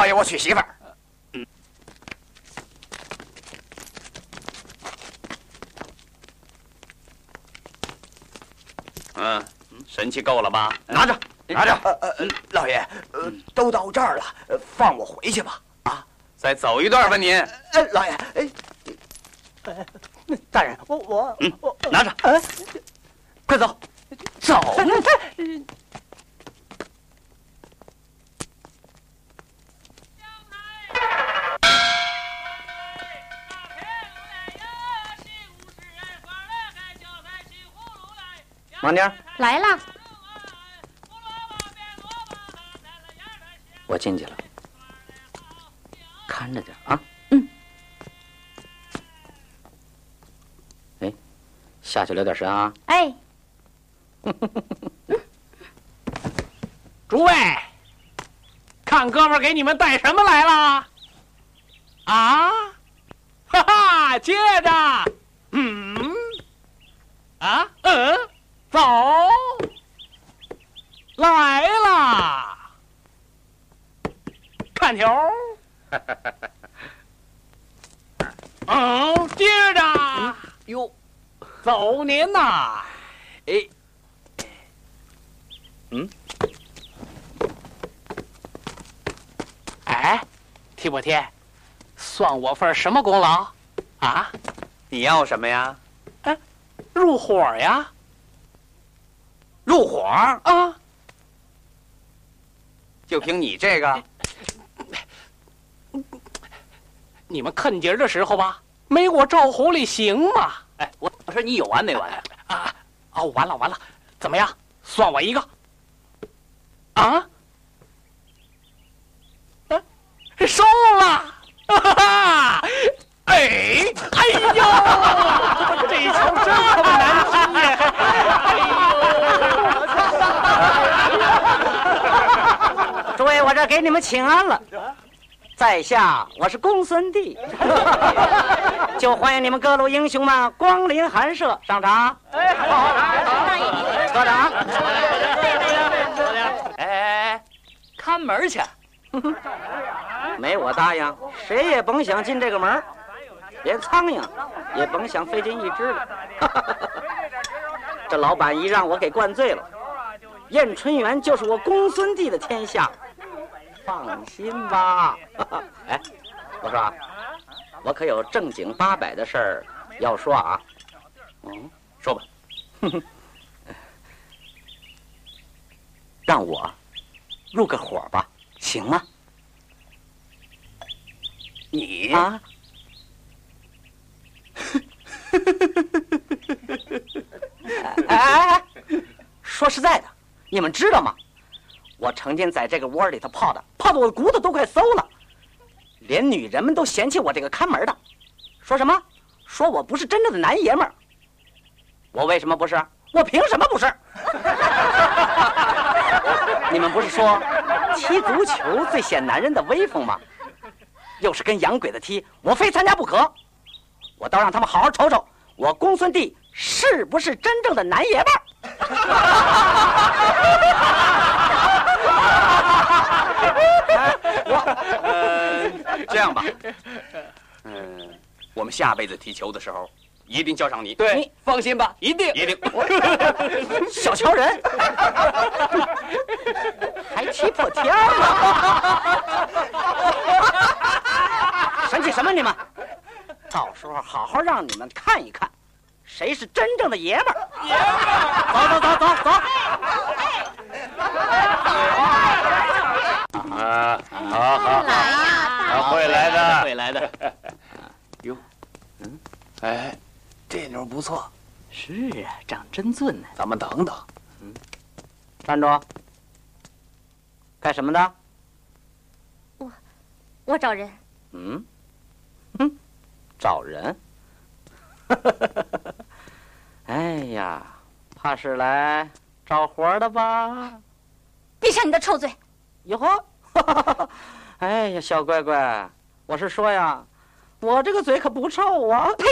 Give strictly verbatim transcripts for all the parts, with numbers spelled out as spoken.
老爷，我娶媳妇儿。嗯。嗯，神气够了吧？拿着，拿着。 呃呃，老爷，呃，都到这儿了，放我回去吧。啊， 再走一段吧，您。 呃，老爷，哎，大人，我我嗯， 我拿着， 呃， 快走，走。 王妮儿来了。 我进去了，看着点啊。 嗯。 哎，下去留点神啊。 哎。 诸位，看哥们儿给你们带什么来了？啊，哈哈，接着，嗯，啊，嗯，走，来啦，看球，嗯，接着， 哟， 走您呐， 哎，嗯。 哎，提不提？算我份什么功劳？啊？ 你要什么呀？ 哎，入伙呀！ 入伙啊！ 就凭你这个？ 你们坑节的时候吧，没我照狐狸行吗？ 哎，我我说你有完没完呀？ 啊！哦，完了完了，怎么样？算我一个。啊？收了，哈哈！哎，哎呦，这球真他妈难踢呀！ 哎呦！诸位，我这给你们请安了。在下我是公孙弟，就欢迎你们各路英雄们光临寒舍上场。哎，好，科长。 哎哎哎，看门去。 没我答应，谁也甭想进这个门，连苍蝇也甭想飞进一只来。这老板一让我给灌醉了，燕春园就是我公孙弟的天下，放心吧。哎，我说啊，我可有正经八百的事儿要说啊。 嗯，说吧。 让我入个伙吧，行吗？ 你啊？哎哎哎！说实在的，你们知道吗？我曾经在这个窝里头泡的，泡的我骨头都快馊了，连女人们都嫌弃我这个看门的，说什么？说我不是真正的男爷们儿。我为什么不是？我凭什么不是？你们不是说踢足球最显男人的威风吗？又是跟洋鬼子踢，我非参加不可。我倒让他们好好瞅瞅，我公孙弟是不是真正的男爷们儿？ 我呃，这样吧，嗯，我们下辈子踢球的时候一定叫上你。 对，你放心吧，一定一定。 小瞧人，还踢破天了。生气什么你们？到时候好好让你们看一看，谁是真正的爷们儿。爷们儿，走走走走走。啊，好好好，啊，会来的， 会来的。 哟，嗯，哎，这妞不错。 是啊，长真俊呢。 咱们等等。 嗯，站住！干什么的？ 我，我找人。 嗯，哼，找人。哎呀，怕是来找活的吧？ 闭上你的臭嘴！ 哟呵，哎呀，小乖乖，我是说呀，我这个嘴可不臭啊！ 呸！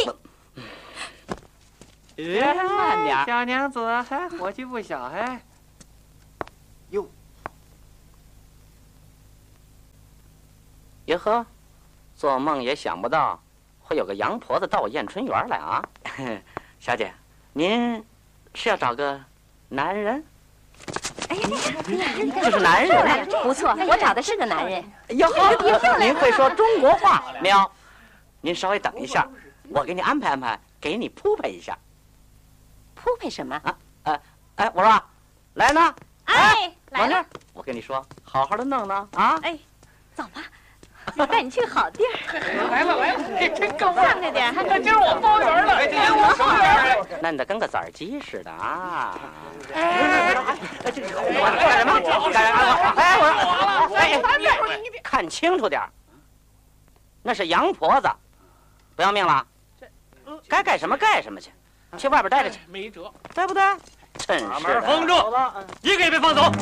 哎，慢点，小娘子，还火气不小，还。 哟， 哟呵，做梦也想不到会有个洋婆子到我燕春园来啊！小姐，您是要找个男人？ 哎呀， 这是男人， 不错，我找的是个男人。 哟呵，您会说中国话？喵，您稍微等一下，我给你安排安排，给你铺配一下。 铺配什么？ 啊，哎哎，我说，来呢？ 哎，来了。 我跟你说，好好的弄弄啊！ 哎，走吧。我带你去好地儿。 来了来了，哎，真够放着点， 那今儿我包圆了，今儿我包圆了， 嫩的跟个子儿鸡似的啊！哎，这个我干什么？干什么？哎，我哎，看清楚点，那是洋婆子，不要命了？该干什么干什么去，去外边待着去， 没辙， 对不对？真是的。 把门封住，一个也别放走。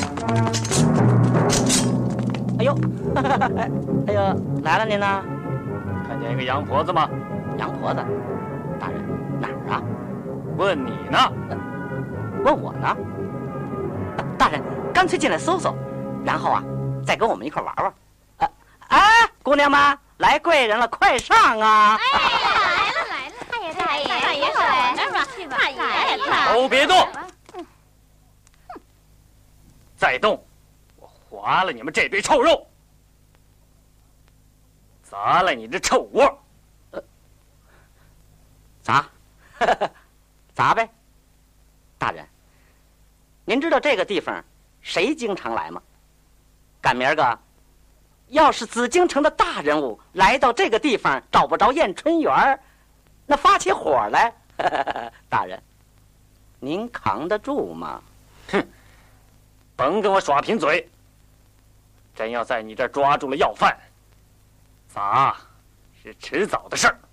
哎呦，哎呦，来了您呢？ 看见一个洋婆子吗？ 洋婆子，大人哪儿啊？ 问你呢？ 问我呢？大人，干脆进来搜搜，然后啊，再跟我们一块玩玩。啊，哎，姑娘们，来贵人了，快上啊！ 哎呀，来了来了，大爷大爷大爷来了吧？大爷大爷， 都别动！再动！划了你们这堆臭肉，砸了你这臭窝！ 呃，砸，砸呗。大人，您知道这个地方谁经常来吗？赶明儿个，要是紫禁城的大人物来到这个地方找不着燕春园，那发起火来，大人，您扛得住吗？ 哼，甭跟我耍贫嘴。真要在你这儿抓住了要犯，砸是迟早的事儿。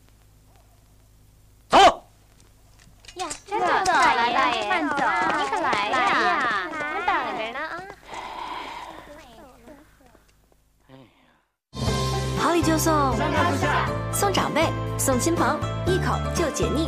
走。 呀，真的，大爷，慢走，你可来呀！我们等着呢啊！好礼就送，送长辈，送亲朋，一口就解腻。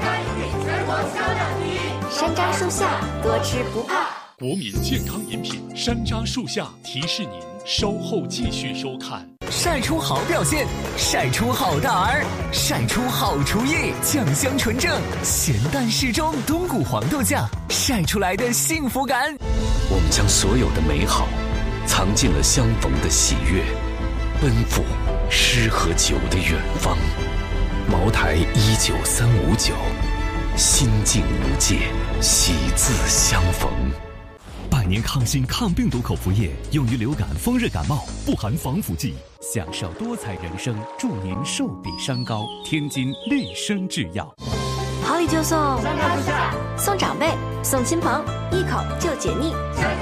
山楂树下，多吃不怕。 国民健康饮品山楂树下提示您稍后继续收看。 晒出好表现，晒出好大儿，晒出好厨艺，酱香纯正，咸淡适中冬菇黄豆酱，晒出来的幸福感。 我们将所有的美好藏进了相逢的喜悦，奔赴诗和酒的远方。茅台一九三五九，心境无界，喜字相逢。 百年抗新抗病毒口服液，用于流感、风热感冒，不含防腐剂，享受多彩人生，祝您寿比山高。天津丽生制药。 好礼就送，送长辈，送亲朋，一口就解腻。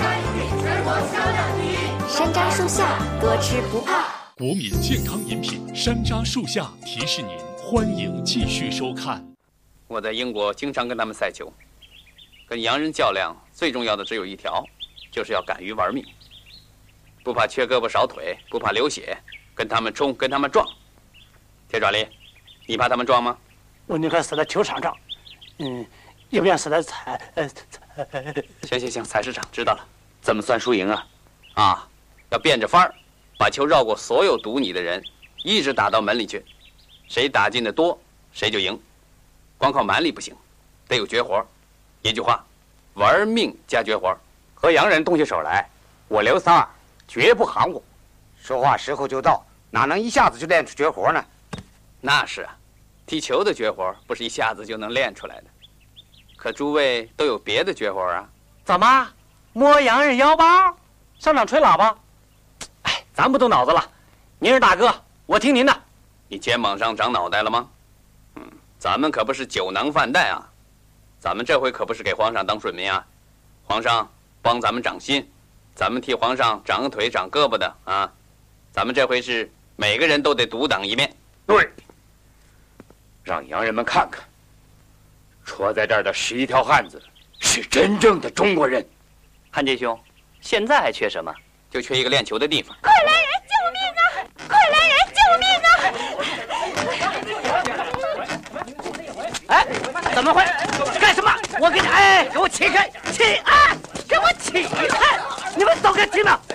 山楂树下，多吃不怕。 国民健康饮品山楂树下提示您，欢迎继续收看。 我在英国经常跟他们赛球，跟洋人较量，最重要的只有一条，就是要敢于玩命，不怕缺胳膊少腿，不怕流血，跟他们冲，跟他们撞。铁爪力，你怕他们撞吗？ 我宁可死在球场上，嗯，也不愿死在菜呃菜。 行行行，菜市场知道了。怎么算输赢啊？啊，要变着法儿，把球绕过所有堵你的人，一直打到门里去，谁打进的多，谁就赢。光靠蛮力不行，得有绝活。一句话，玩命加绝活。 和洋人动起手来，我刘三儿绝不含糊，说话时候就到，哪能一下子就练出绝活呢？ 那是啊，踢球的绝活不是一下子就能练出来的。可诸位都有别的绝活啊？ 怎么摸洋人腰包，上场吹喇叭？ 哎，咱不动脑子了。您是大哥，我听您的。 你肩膀上长脑袋了吗？嗯，咱们可不是酒囊饭袋啊，咱们这回可不是给皇上当顺民啊。皇上帮咱们长心，咱们替皇上长个腿长胳膊的啊。咱们这回是每个人都得独当一面。 对，让洋人们看看，戳在这儿的十一条汉子是真正的中国人。 汉杰兄，现在还缺什么？ 就缺一个练球的地方。 快来人，救命啊！快来人，救命啊！ 哎，怎么会？干什么？我给你，哎，给我起开！起！哎，给我起开！你们都给我听着！